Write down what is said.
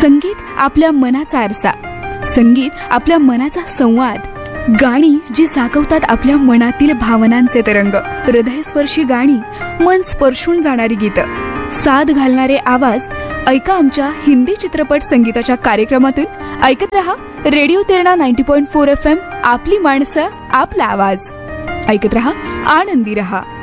संगीत आपल्या मनाचा आरसा, संगीत आपल्या मनाचा संवाद, गाणी जी जागवतात आपल्या मनातील भावनांचे तरंग, हृदयस्पर्शी गाणी, मन स्पर्शून जाणारी गीतं, साद घालणारे आवाज. ऐका आमच्या हिंदी चित्रपट संगीताच्या कार्यक्रमातून. ऐकत रहा रेडिओ तेरणा 90.4 FM, आपली माणसं आपला आवाज. ऐकत रहा, आनंदी रहा.